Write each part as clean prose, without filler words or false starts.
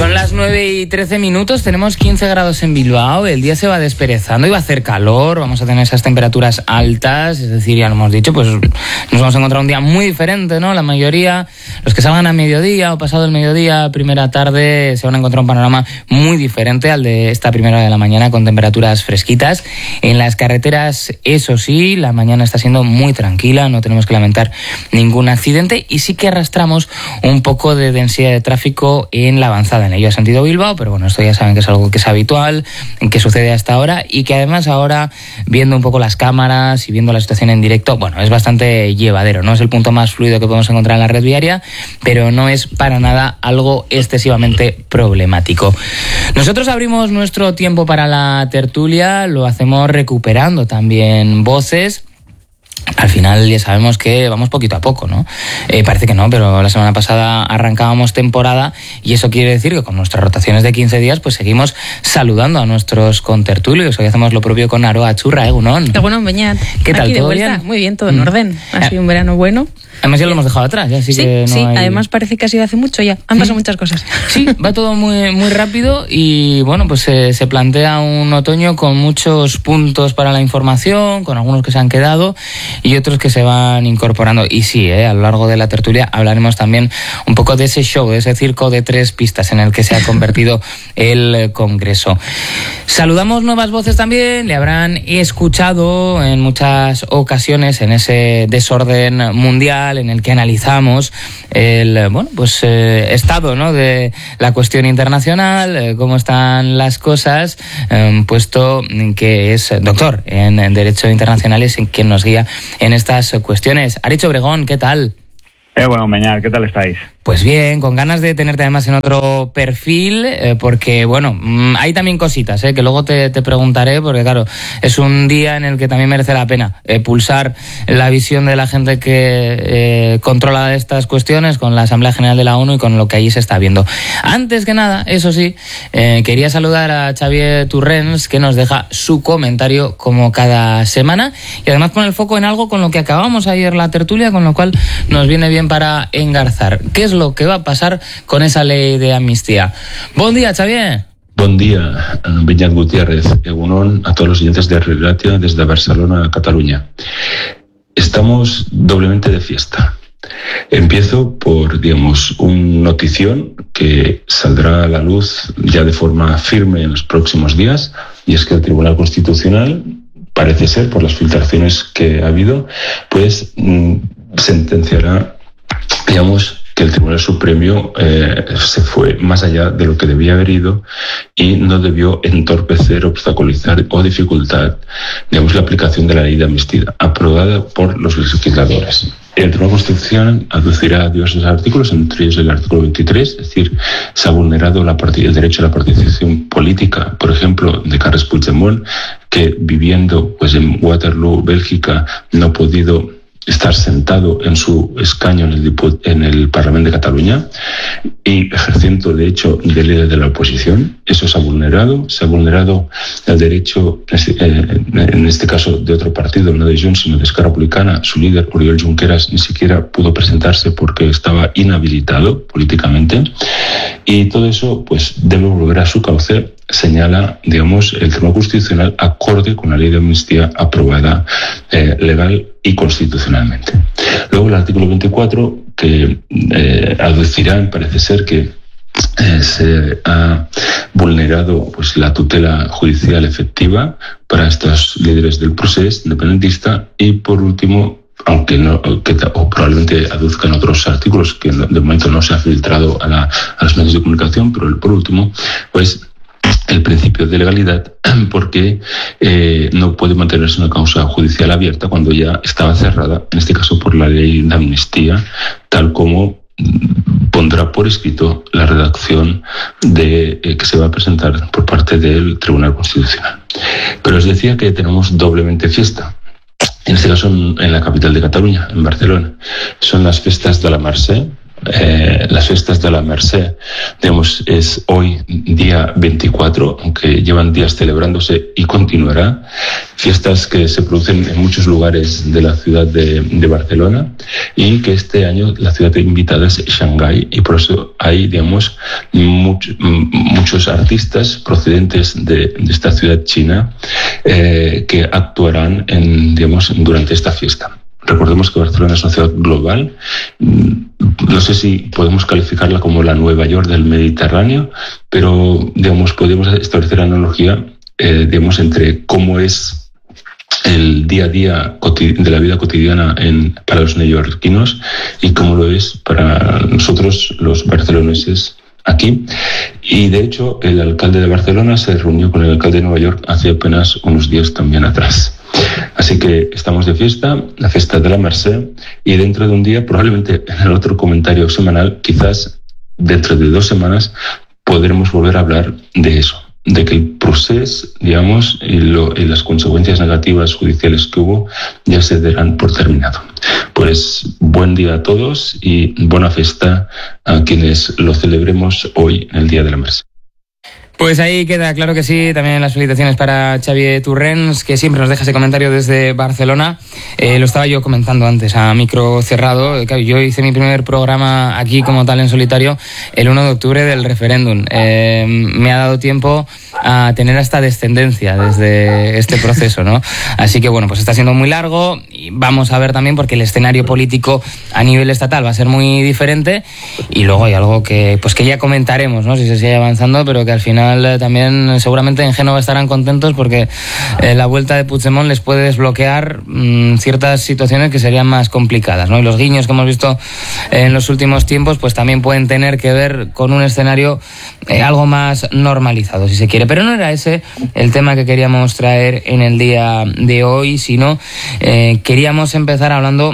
Son las 9:13, tenemos 15 grados en Bilbao, el día se va desperezando y va a hacer calor, vamos a tener esas temperaturas altas, es decir, ya lo hemos dicho, pues nos vamos a encontrar un día muy diferente, ¿no? La mayoría, los que salgan a mediodía o pasado el mediodía, primera tarde, se van a encontrar un panorama muy diferente al de esta primera hora de la mañana, con temperaturas fresquitas. En las carreteras, eso sí, la mañana está siendo muy tranquila, no tenemos que lamentar ningún accidente y sí que arrastramos un poco de densidad de tráfico en la avanzada, en ello ha sentido Bilbao, pero bueno, esto ya saben que es algo que es habitual, que sucede hasta ahora y que además ahora, viendo un poco las cámaras y viendo la situación en directo, bueno, es bastante llevadero, no es el punto más fluido que podemos encontrar en la red viaria, pero no es para nada algo excesivamente problemático. Nosotros abrimos nuestro tiempo para la tertulia, lo hacemos recuperando también voces. Al final ya sabemos que vamos poquito a poco, ¿no? Parece que no, pero la semana pasada arrancábamos temporada y eso quiere decir que con nuestras rotaciones de 15 días pues seguimos saludando a nuestros contertulios. Hoy hacemos lo propio con Aroa Churra, Egunon. Egunon, Beñat. ¿Qué tal, todo bien? Muy bien, todo en orden. Ha sido un verano verano bueno. Además ya lo hemos dejado atrás, así sí, que no sí, hay... además parece que ha sido hace mucho ya. Han pasado muchas cosas. Sí, va todo muy rápido y bueno, pues se plantea un otoño con muchos puntos para la información, con algunos que se han quedado y otros que se van incorporando. Y sí, a lo largo de la tertulia hablaremos también un poco de ese show, de ese circo de 3 pistas en el que se ha convertido el Congreso. Saludamos nuevas voces también, le habrán escuchado en muchas ocasiones en ese desorden mundial en el que analizamos el estado, ¿no?, de la cuestión internacional, cómo están las cosas, puesto que es doctor en Derecho Internacional y es quien nos guía en estas cuestiones. Aritz Obregón, ¿qué tal? Bueno, Meñar, ¿qué tal estáis? Pues bien, con ganas de tenerte además en otro perfil, porque bueno, hay también cositas, que luego te preguntaré, porque claro, es un día en el que también merece la pena pulsar la visión de la gente que controla estas cuestiones con la Asamblea General de la ONU y con lo que allí se está viendo. Antes que nada, eso sí, quería saludar a Xavier Turrens, que nos deja su comentario como cada semana y además pone el foco en algo con lo que acabamos ayer la tertulia, con lo cual nos viene bien para engarzar. ¿Qué es lo que va a pasar con esa ley de amnistía? Buen día, Xavier. Bon dia, Beñat Gutiérrez, egunon a todos los oyentes de Relatia desde Barcelona, Cataluña. Estamos doblemente de fiesta. Empiezo por, un notición que saldrá a la luz ya de forma firme en los próximos días, y es que el Tribunal Constitucional, parece ser, por las filtraciones que ha habido, pues sentenciará, que el Tribunal Supremo se fue más allá de lo que debía haber ido y no debió entorpecer, obstaculizar o dificultar, la aplicación de la ley de amnistía aprobada por los legisladores. El Tribunal Constitucional aducirá diversos artículos, entre ellos el artículo 23, es decir, se ha vulnerado el derecho a la participación política, por ejemplo, de Carles Puigdemont, que viviendo en Waterloo, Bélgica, no ha podido estar sentado en su escaño en el Parlamento de Cataluña y ejerciendo de hecho de líder de la oposición. Eso se ha vulnerado el derecho, en este caso de otro partido, no de Junts, sino de Esquerra Republicana. Su líder, Oriol Junqueras, ni siquiera pudo presentarse porque estaba inhabilitado políticamente, y todo eso pues debe volver a su cauce, señala, el Tribunal Constitucional, acorde con la ley de amnistía aprobada legal y constitucionalmente. Luego el artículo 24, que aducirá, parece ser que se ha vulnerado la tutela judicial efectiva para estos líderes del procés independentista, y por último, aunque o probablemente aduzcan otros artículos que de momento no se ha filtrado a los medios de comunicación, pero por último, pues el principio de legalidad, porque no puede mantenerse una causa judicial abierta cuando ya estaba cerrada, en este caso por la ley de amnistía, tal como pondrá por escrito la redacción que se va a presentar por parte del Tribunal Constitucional. Pero os decía que tenemos doblemente fiesta. En este caso en la capital de Cataluña, en Barcelona. Son las festas de la Mercè, las fiestas de la Mercè, digamos, es hoy día 24, aunque llevan días celebrándose y continuará. Fiestas que se producen en muchos lugares de la ciudad de Barcelona, y que este año la ciudad invitada es Shanghái, y por eso hay, digamos, muchos artistas procedentes de esta ciudad china que actuarán durante esta fiesta. Recordemos que Barcelona es una ciudad global. No sé si podemos calificarla como la Nueva York del Mediterráneo, pero digamos, podemos establecer la analogía entre cómo es el día a día de la vida cotidiana para los neoyorquinos y cómo lo es para nosotros los barceloneses aquí. Y de hecho el alcalde de Barcelona se reunió con el alcalde de Nueva York hace apenas unos días también atrás. Así que estamos de fiesta, la fiesta de la Mercè, y dentro de un día, probablemente en el otro comentario semanal, quizás dentro de 2 semanas, podremos volver a hablar de eso, de que el proceso, digamos, y las consecuencias negativas judiciales que hubo ya se darán por terminado. Pues buen día a todos y buena fiesta a quienes lo celebremos hoy en el Día de la Mercè. Pues ahí queda, claro que sí. También las felicitaciones para Xavier Turrens, que siempre nos deja ese comentario desde Barcelona. Lo estaba yo comentando antes a micro cerrado. Yo hice mi primer programa aquí como tal en solitario el 1 de octubre del referéndum. Me ha dado tiempo a tener esta descendencia desde este proceso, ¿no? Así que bueno, pues está siendo muy largo y vamos a ver también, porque el escenario político a nivel estatal va a ser muy diferente, y luego hay algo que ya comentaremos, ¿no? Si se sigue avanzando, pero que al final también seguramente en Génova estarán contentos, porque la vuelta de Puigdemont les puede desbloquear ciertas situaciones que serían más complicadas, ¿no? Y los guiños que hemos visto en los últimos tiempos pues también pueden tener que ver con un escenario algo más normalizado, si se quiere. Pero no era ese el tema que queríamos traer en el día de hoy, sino queríamos empezar hablando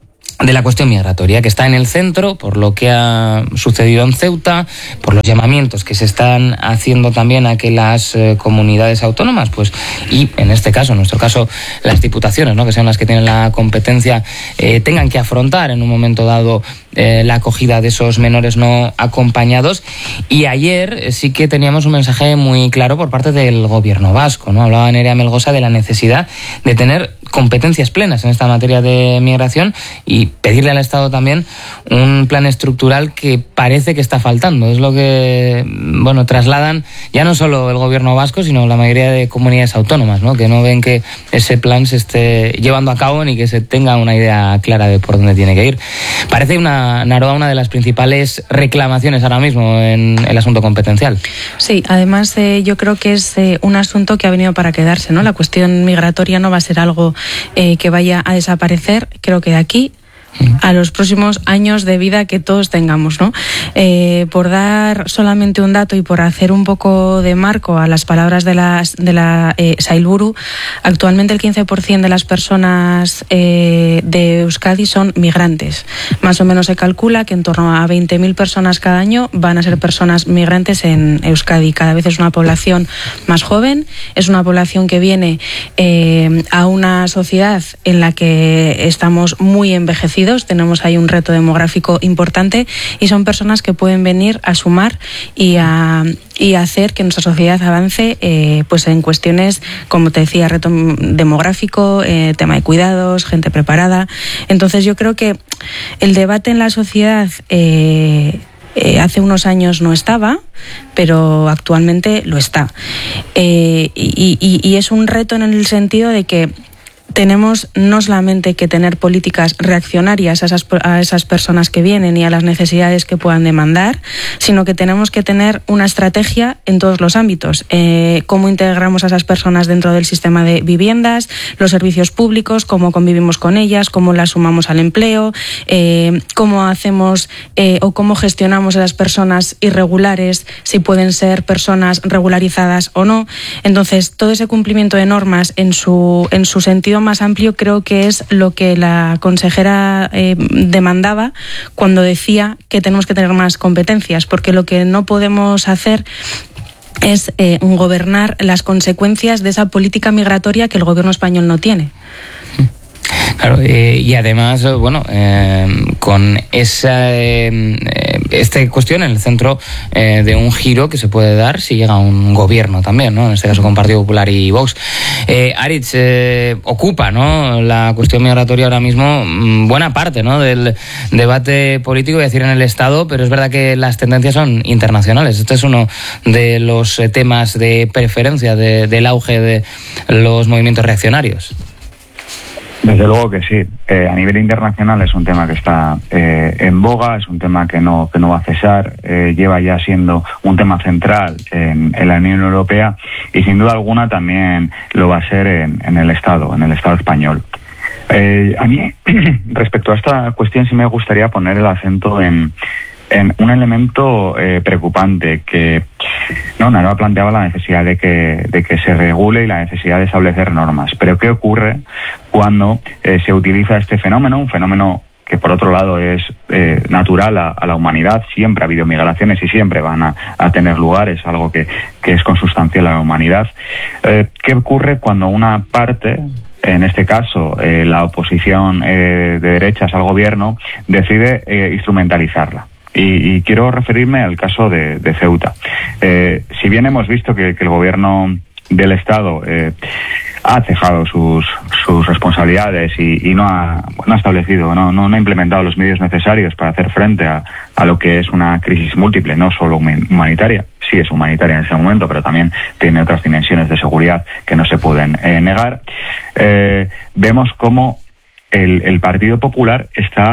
de la cuestión migratoria, que está en el centro por lo que ha sucedido en Ceuta, por los llamamientos que se están haciendo también a que las comunidades autónomas, pues, y en este caso, en nuestro caso, las diputaciones, ¿no?, que sean las que tienen la competencia, tengan que afrontar en un momento dado la acogida de esos menores no acompañados. Y ayer sí que teníamos un mensaje muy claro por parte del gobierno vasco, ¿no? Hablaba Nerea Melgosa de la necesidad de tener competencias plenas en esta materia de migración y pedirle al Estado también un plan estructural que parece que está faltando. Es lo que, bueno, trasladan ya no solo el gobierno vasco, sino la mayoría de comunidades autónomas, ¿no?, que no ven que ese plan se esté llevando a cabo ni que se tenga una idea clara de por dónde tiene que ir. Parece Naroa, una de las principales reclamaciones ahora mismo en el asunto competencial. Sí, además yo creo que es un asunto que ha venido para quedarse, ¿no? La cuestión migratoria no va a ser algo que vaya a desaparecer. Creo que de aquí a los próximos años de vida que todos tengamos, ¿no? Por dar solamente un dato y por hacer un poco de marco a las palabras de la Sailburu, actualmente el 15% de las personas de Euskadi son migrantes. Más o menos se calcula que en torno a 20.000 personas cada año van a ser personas migrantes en Euskadi. Cada vez es una población más joven, es una población que viene a una sociedad en la que estamos muy envejecidos. Tenemos ahí un reto demográfico importante y son personas que pueden venir a sumar y a hacer que nuestra sociedad avance pues en cuestiones, como te decía, reto demográfico, tema de cuidados, gente preparada. Entonces yo creo que el debate en la sociedad hace unos años no estaba, pero actualmente lo está. Y es un reto en el sentido de que tenemos no solamente que tener políticas reaccionarias a esas personas que vienen y a las necesidades que puedan demandar, sino que tenemos que tener una estrategia en todos los ámbitos. Cómo integramos a esas personas dentro del sistema de viviendas, los servicios públicos, cómo convivimos con ellas, cómo las sumamos al empleo, cómo hacemos o cómo gestionamos a las personas irregulares, si pueden ser personas regularizadas o no. Entonces, todo ese cumplimiento de normas en su sentido más amplio creo que es lo que la consejera demandaba cuando decía que tenemos que tener más competencias, porque lo que no podemos hacer es gobernar las consecuencias de esa política migratoria que el gobierno español no tiene. Claro, y además, bueno, con esta cuestión en el centro de un giro que se puede dar si llega un gobierno también, ¿no? En este caso con Partido Popular y Vox. Aritz, ocupa, ¿no?, la cuestión migratoria ahora mismo buena parte, ¿no?, del debate político, es decir, en el Estado, pero es verdad que las tendencias son internacionales. Este es uno de los temas de preferencia del auge de los movimientos reaccionarios. Desde luego que sí. A nivel internacional es un tema que está en boga, es un tema que no va a cesar, lleva ya siendo un tema central en la Unión Europea y sin duda alguna también lo va a ser en el Estado español. A mí, respecto a esta cuestión, sí me gustaría poner el acento en un elemento preocupante que Naroa planteaba, la necesidad de que se regule y la necesidad de establecer normas. Pero ¿qué ocurre cuando se utiliza este fenómeno? Un fenómeno que por otro lado es natural a la humanidad. Siempre ha habido migraciones y siempre van a tener lugar, es algo que es consustancial a la humanidad. ¿Qué ocurre cuando una parte, en este caso la oposición de derechas al gobierno, decide instrumentalizarla? Y quiero referirme al caso de Ceuta. Si bien hemos visto que el gobierno del Estado ha cejado sus responsabilidades y no ha establecido, no ha implementado los medios necesarios para hacer frente a lo que es una crisis múltiple, no solo humanitaria. Sí es humanitaria en ese momento, pero también tiene otras dimensiones de seguridad que no se pueden negar. Vemos cómo el Partido Popular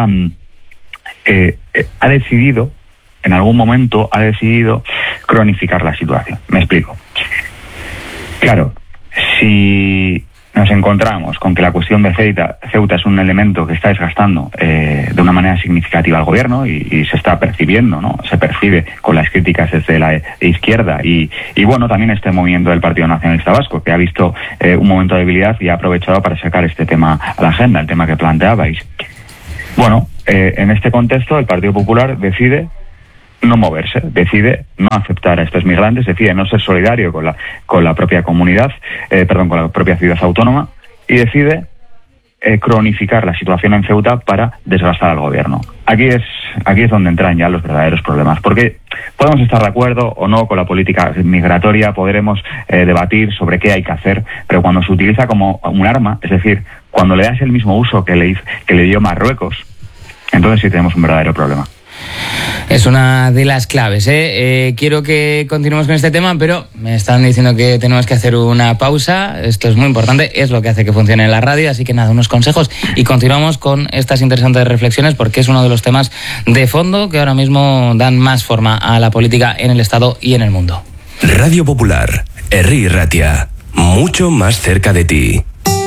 ha decidido, en algún momento, cronificar la situación. Me explico. Claro, si nos encontramos con que la cuestión de Ceuta es un elemento que está desgastando de una manera significativa al gobierno y se está percibiendo, ¿no? Se percibe con las críticas desde la izquierda y bueno, también este movimiento del Partido Nacionalista Vasco, que ha visto un momento de debilidad y ha aprovechado para sacar este tema a la agenda, el tema que planteabais. Bueno, en este contexto el Partido Popular decide no moverse, decide no aceptar a estos migrantes, decide no ser solidario con la propia comunidad, con la propia ciudad autónoma, y decide cronificar la situación en Ceuta para desgastar al gobierno. Aquí es donde entran ya los verdaderos problemas, porque podemos estar de acuerdo o no con la política migratoria, podremos debatir sobre qué hay que hacer, pero cuando se utiliza como un arma, es decir, cuando le das el mismo uso que le dio Marruecos, entonces sí tenemos un verdadero problema. Es una de las claves, quiero que continuemos con este tema, pero me están diciendo que tenemos que hacer una pausa. Esto es muy importante, es lo que hace que funcione la radio, así que nada, unos consejos y continuamos con estas interesantes reflexiones, porque es uno de los temas de fondo que ahora mismo dan más forma a la política en el Estado y en el mundo. Radio Popular, Herri Ratia, mucho más cerca de ti.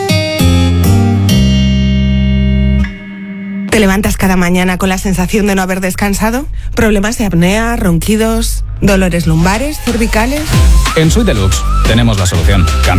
¿Te levantas cada mañana con la sensación de no haber descansado? ¿Problemas de apnea, ronquidos, dolores lumbares, cervicales? En Suite Deluxe tenemos la solución.